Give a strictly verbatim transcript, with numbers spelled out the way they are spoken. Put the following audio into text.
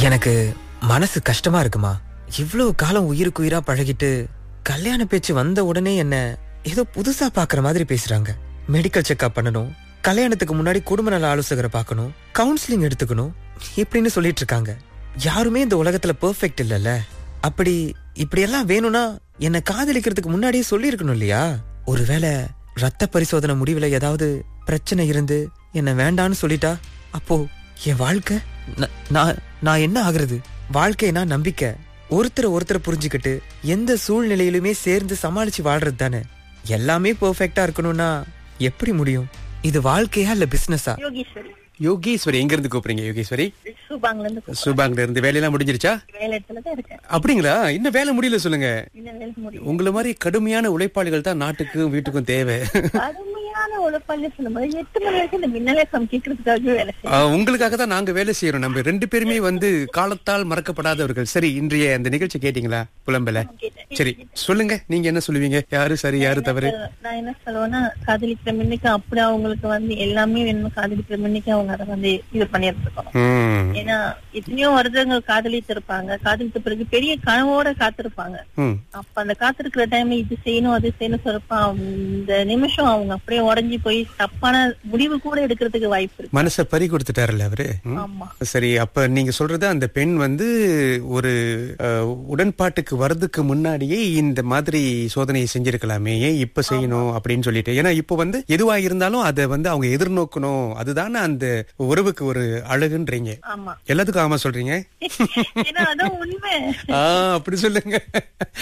எனக்கு மனசு கஷ்டமா இருக்குமா. இவ்வளவு காலம் உயிருக்கு உயிரா பழகிட்டு கல்யாண பேச்சு வந்த உடனே என்ன ஏதோ புதுசா பாக்குற மாதிரி பேசுறாங்க. மெடிக்கல் செக்அப் பண்ணணும், கல்யாணத்துக்கு முன்னாடி குடும்ப நல ஆலோசகரை பார்க்கணும், கவுன்சிலிங் எடுத்துக்கணும் இப்படின்னு சொல்லிட்டு இருக்காங்க. யாருமே இந்த உலகத்துல பெர்ஃபெக்ட் இல்லல்ல. அப்படி இப்படி எல்லாம் வேணும்னா என்ன காதலிக்கிறதுக்கு முன்னாடியே சொல்லி இருக்கணும் இல்லையா? ஒருவேளை ரத்த பரிசோதனை முடிவுல ஏதாவது பிரச்சனை இருந்து என்ன வேண்டான்னு சொல்லிட்டா அப்போ என் வாழ்க்கை ந- நான் நான் என்ன ஆகுறது? வாழ்க்கைனா நம்பிக்கை. ஒருத்தரை ஒருத்தர் புரிஞ்சுக்கிட்டு எந்த சூழ்நிலையிலுமே சேர்ந்து சமாளிச்சு வாழ்றது தானே. எல்லாமே பெர்ஃபெக்ட்டா இருக்கணும்னா எப்படி முடியும்? இது வாழ்க்கையா இல்ல பிசினஸா? யோகீஸ்வரி யோகேஸ்வரி எங்க இருந்து கூப்பிடுறீங்க? யோகேஸ்வரி சூபாங்ல இருந்து கூப்பிடுறேன். சுபாங்ல இருந்து வேலையெல்லாம் முடிஞ்சிருச்சா? வேலை இடத்துல தான் இருக்கேன். அப்படிங்களா? இன்னும் வேலை முடியல சொல்லுங்க. இன்னும் வேலை முடியும். உங்களை மாதிரி கடுமையான உழைப்பாளிகள் தான் நாட்டுக்கும் வீட்டுக்கும் தேவை. கடுமையான உழைப்பாளி சொல்லும்போது எட்டு மணி வரைக்கும் இந்த மின்னலே சம் கேட்கறதுக்காகவே வேலை செய்யும். ஆஹ், உங்களுக்காக தான் நாங்க வேலை செய்யறோம். நம்ம ரெண்டு பேருமே வந்து காலத்தால் மறக்கப்படாதவர்கள். சரி, இன்றைய அந்த நிகழ்ச்சி கேட்டீங்களா? புலம்பல. சரி, சொல்லுங்க. நீங்க என்ன சொல்லுவீங்க? யாரு சரி யாரு தவறு? நான் என்ன சொல்லுவேன்னா, காதலிக்கிற மின்னுக்கு அப்படி அவங்களுக்கு வந்து எல்லாமே வேணும். காதலிக்கிற மின்னுக்கு அவங்க அதை வந்து இது பண்ணிட்டு இருக்கணும். ம், ஏன்னா எத்தனையோ வருடங்கள் காதலித்து இருப்பாங்க. காதலித்த பிறகு பெரிய கனவோட காத்திருப்பாங்க. ம். அப்ப அந்த காத்திருக்கிற டைம்ல இது செய்யணும் அது செய்யணும் சொல்றப்ப இந்த நிமிஷம் அவங்க அப்படியே உடஞ்சி போய் தப்பான முடிவு கூட எடுக்கிறதுக்கு வாய்ப்பு இருக்கு. மனச பறி கொடுத்துட்டாருல்ல அவரு. ம். ஆமா. சரி, அப்ப நீங்க சொல்றது அந்த பெண் வந்து ஒரு அஹ், உடன்பாட்டுக்கு வர்றதுக்கு முன்னாடியே இந்த மாதிரி சோதனையை செஞ்சிருக்கலாமே, ஏன் இப்ப செய்யணும் அப்படின்னு சொல்லிட்டு. ஏன்னா இப்ப வந்து எதுவா இருந்தாலும் அதை வந்து அவங்க எதிர்நோக்கணும். அதுதானே அந்த உறவுக்கு ஒரு அழகுன்றீங்க. ஆமா. எல்லாத்துக்கும் ஆமா சொல்றீங்க. ஏன்னா அதான் உண்மை. ஆஹ் அப்படி சொல்லுங்க.